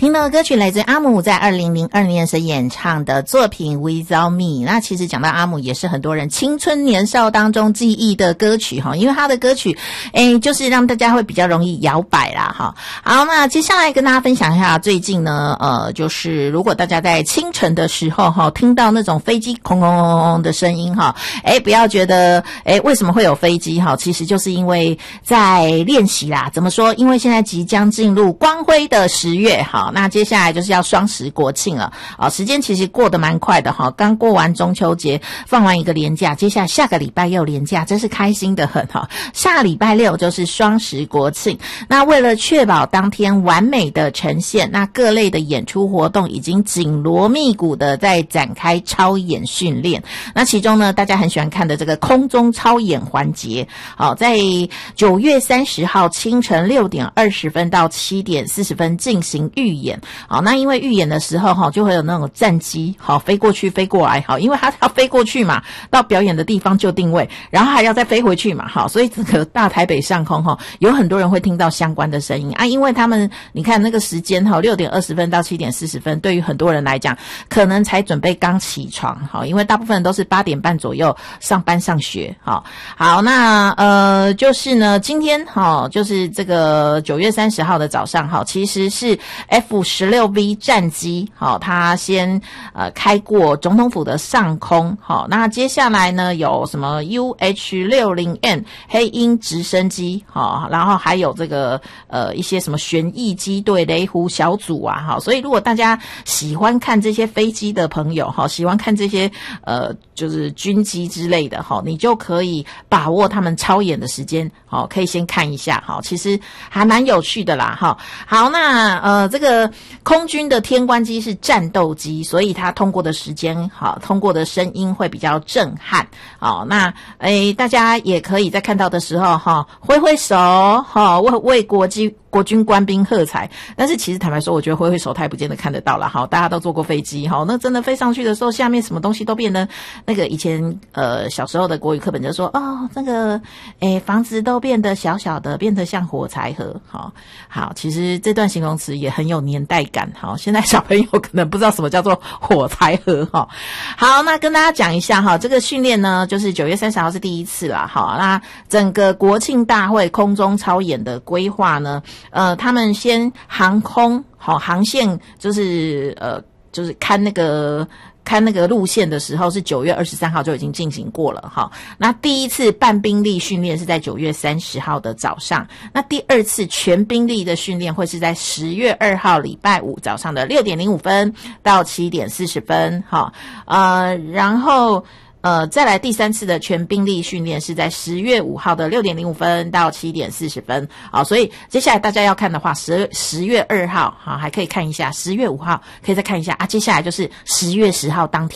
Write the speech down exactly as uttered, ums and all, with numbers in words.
听到的歌曲来自阿姆在二零零二年所演唱的作品 Without Me。 那其实讲到阿姆也是很多人青春年少当中记忆的歌曲哈，因为他的歌曲诶就是让大家会比较容易摇摆啦哈。好，那接下来跟大家分享一下最近呢呃就是如果大家在清晨的时候哈听到那种飞机空空空空的声音哈，诶不要觉得诶为什么会有飞机哈，其实就是因为在练习啦。怎么说？因为现在即将进入光辉的十月哈，那接下来就是要双十国庆了啊，时间其实过得蛮快的哈，刚过完中秋节，放完一个连假，接下来下个礼拜又连假，真是开心的很哈。下礼拜六就是双十国庆，那为了确保当天完美的呈现，那各类的演出活动已经紧锣密鼓的在展开超演训练。那其中呢，大家很喜欢看的这个空中超演环节，好，在九月三十号清晨六点二十分到七点四十分进行预演。好，那因为预演的时候哈，就会有那种战机好飞过去飞过来，好，因为它要飞过去嘛，到表演的地方就定位，然后还要再飞回去嘛，好，所以整个大台北上空哈，有很多人会听到相关的声音啊，因为他们你看那个时间哈，六点二十分到七点四十分，对于很多人来讲，可能才准备刚起床，好，因为大部分人都是八点半左右上班上学，好，好，那呃就是呢，今天哈，就是这个九月三十号的早上哈，其实是 F 十六 V 战机，好，它先呃开过总统府的上空，好，那接下来呢有什么 U H 六十 M 黑鹰直升机，好，然后还有这个呃一些什么旋翼机队雷虎小组啊，好，所以如果大家喜欢看这些飞机的朋友，好，喜欢看这些呃就是军机之类的，好，你就可以把握他们超演的时间，好，可以先看一下，好，其实还蛮有趣的啦，哈，好，那呃这个空军的天官机是战斗机，所以它通过的时间好，通过的声音会比较震撼，好，那诶大家也可以在看到的时候哈挥挥手哈，为为国机国军官兵喝彩。但是其实坦白说，我觉得挥挥手太不见得看得到了，好，大家都坐过飞机哈，那真的飞上去的时候，下面什么东西都变得那个以前呃小时候的国语课本就说哦，那个诶房子都变得小小的，变得像火柴盒，好，好，其实这段形容词也很有年代感，好，现在小朋友可能不知道什么叫做火柴盒哈。好，那跟大家讲一下哈，这个训练呢，就是九月三十号是第一次啦，好，那整个国庆大会空中超演的规划呢，呃，他们先航空好航线就是呃就是看那个。看那个路线的时候是九月二十三号就已经进行过了哈。那第一次半兵力训练是在九月三十号的早上，那第二次全兵力的训练会是在十月二号礼拜五早上的六点零五分到七点四十分哈。呃，然后呃，再来第三次的全兵力训练是在十月五号的六点零五分到七点四十分，好，所以接下来大家要看的话，十十月二号，好，还可以看一下，十月五号可以再看一下啊，接下来就是十月十号当天。